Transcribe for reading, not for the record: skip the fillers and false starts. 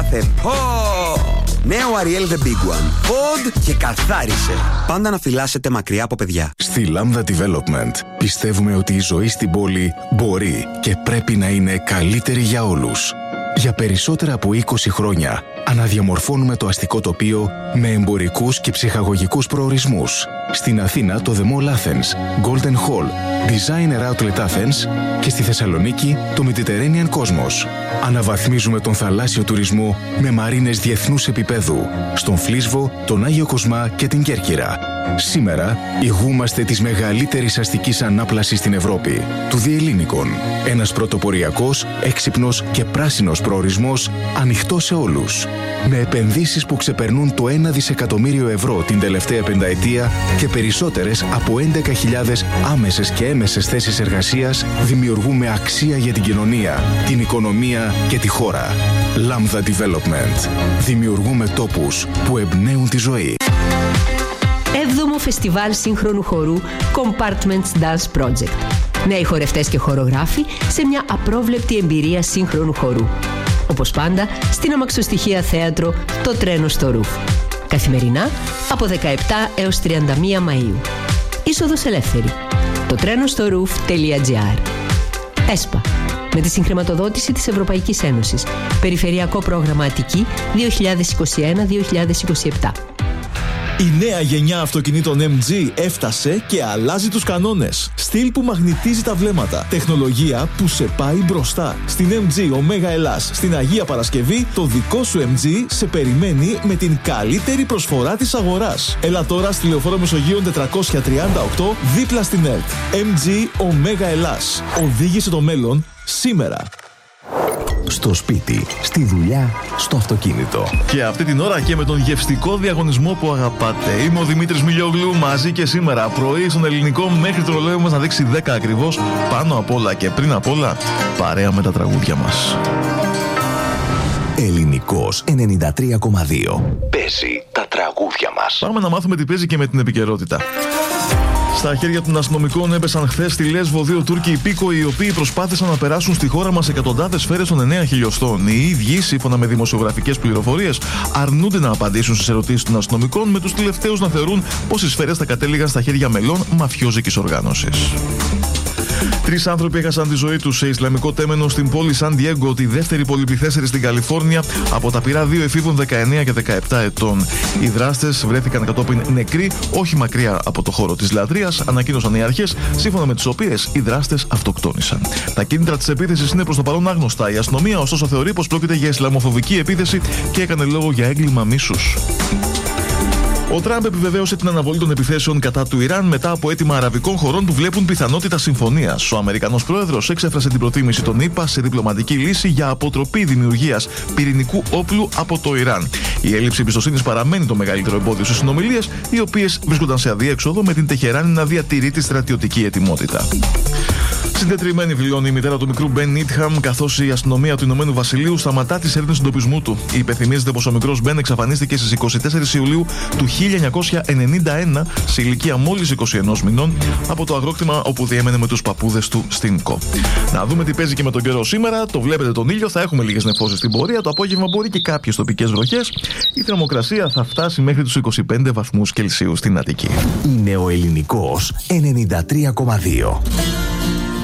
κάθε νέο Ariel The Big One. Pod και καθάρισε. Πάντα να φυλάσσετε μακριά από παιδιά. Στη Lambda Development πιστεύουμε ότι η ζωή στην πόλη μπορεί και πρέπει να είναι καλύτερη για όλους. Για περισσότερα από 20 χρόνια αναδιαμορφώνουμε το αστικό τοπίο με εμπορικούς και ψυχαγωγικούς προορισμούς. Στην Αθήνα το The Mall Athens, Golden Hall, Designer Outlet Athens και στη Θεσσαλονίκη το Mediterranean Cosmos. Αναβαθμίζουμε τον θαλάσσιο τουρισμό με μαρίνες διεθνούς επίπεδου στον Φλίσβο, τον Άγιο Κοσμά και την Κέρκυρα. Σήμερα ηγούμαστε της μεγαλύτερης αστικής ανάπλασης στην Ευρώπη, του Διελλήνικων. Ένας πρωτοποριακός, έξυπνος και πράσινος προορισμός ανοιχτός σε όλους. Με επενδύσεις που ξεπερνούν το 1 δισεκατομμύριο ευρώ την τελευταία πενταετία και περισσότερες από 11.000 άμεσες και έμεσες θέσεις εργασίας, δημιουργούμε αξία για την κοινωνία, την οικονομία και τη χώρα. Lambda Development. Δημιουργούμε τόπους που εμπνέουν τη ζωή. 7ο Φεστιβάλ Σύγχρονου Χορού Compartments Dance Project. Νέοι χορευτές και χορογράφοι σε μια απρόβλεπτη εμπειρία σύγχρονου χορού. Όπως πάντα, στην αμαξοστοιχεία θέατρο Το Τρένο στο Ρουφ. Καθημερινά από 17 έως 31 Μαΐου. Είσοδος ελεύθερη. totrenostoroof.gr. ΕΣΠΑ. Με τη συγχρηματοδότηση της Ευρωπαϊκής Ένωσης. Περιφερειακό πρόγραμμα Αττική 2021-2027. Η νέα γενιά αυτοκινήτων MG έφτασε και αλλάζει τους κανόνες. Στυλ που μαγνητίζει τα βλέμματα. Τεχνολογία που σε πάει μπροστά. Στην MG Omega Ελλάς, στην Αγία Παρασκευή, το δικό σου MG σε περιμένει με την καλύτερη προσφορά της αγοράς. Έλα τώρα στη Λεωφόρο Μεσογείων 438, δίπλα στην ΕΡΤ. MG Omega Ελλάς. Οδήγησε το μέλλον σήμερα. Στο σπίτι, στη δουλειά, στο αυτοκίνητο. Και αυτή την ώρα και με τον γευστικό διαγωνισμό που αγαπάτε. Είμαι ο Δημήτρης Μιλιόγλου, μαζί και σήμερα πρωί στον Ελληνικό μέχρι το ρολόι μας να δείξει 10 ακριβώς. Πάνω απ' όλα και πριν απ' όλα, παρέα με τα τραγούδια μας. Ελληνικός 93,2. Παίζει τα τραγούδια μας. Πάμε να μάθουμε τι παίζει και με την επικαιρότητα. Στα χέρια των αστυνομικών έπεσαν χθες στη Λέσβο 2 Τούρκοι υπήκοοι, οι οποίοι προσπάθησαν να περάσουν στη χώρα μας εκατοντάδες σφαίρες των 9 χιλιοστών. Οι ίδιοι, σύμφωνα με δημοσιογραφικές πληροφορίες, αρνούνται να απαντήσουν στις ερωτήσεις των αστυνομικών, με τους τελευταίους να θεωρούν πως οι σφαίρες θα κατέληγαν στα χέρια μελών μαφιόζικης οργάνωσης. 3 άνθρωποι έχασαν τη ζωή τους σε Ισλαμικό τέμενο στην πόλη Σαν Διέγκο, τη δεύτερη πολυπληθέστερη στην Καλιφόρνια, από τα πυρά 2 εφήβων 19 και 17 ετών. Οι δράστες βρέθηκαν κατόπιν νεκροί, όχι μακριά από το χώρο της λατρείας, ανακοίνωσαν οι αρχές, σύμφωνα με τις οποίες οι δράστες αυτοκτόνησαν. Τα κίνητρα της επίθεσης είναι προς το παρόν άγνωστα. Η αστυνομία, ωστόσο, θεωρεί πως πρόκειται για ισλαμοφοβική επίθεση και έκανε λόγο για έγκλημα μίσους. Ο Τραμπ επιβεβαίωσε την αναβολή των επιθέσεων κατά του Ιράν μετά από αίτημα αραβικών χωρών που βλέπουν πιθανότητα συμφωνίας. Ο Αμερικανός πρόεδρος εξέφρασε την προτίμηση των ΗΠΑ σε διπλωματική λύση για αποτροπή δημιουργίας πυρηνικού όπλου από το Ιράν. Η έλλειψη εμπιστοσύνης παραμένει το μεγαλύτερο εμπόδιο στις συνομιλίες, οι οποίες βρίσκονταν σε αδίέξοδο με την Τεχεράνη να διατηρεί τη στρατιωτική ετοιμότητα. Συντετριμένη δηλώνει η μητέρα του μικρού Μπεν Νίτχαμ, καθώς η αστυνομία του Ηνωμένου Βασιλείου σταματά τις έρευνες εντοπισμού του. Υπενθυμίζεται πως ο μικρός Μπεν εξαφανίστηκε στις 24 Ιουλίου του 1991 σε ηλικία μόλις 21 μηνών από το αγρόκτημα όπου διέμενε με τους παππούδες του στην Κο. Να δούμε τι παίζει και με τον καιρό σήμερα. Το βλέπετε τον ήλιο, θα έχουμε λίγες νεφώσεις στην πορεία. Το απόγευμα μπορεί και κάποιες τοπικές βροχές. Η θερμοκρασία θα φτάσει μέχρι τους 25 βαθμούς Κελσίου στην Αττική. Είναι ο Ελληνικός 93,2.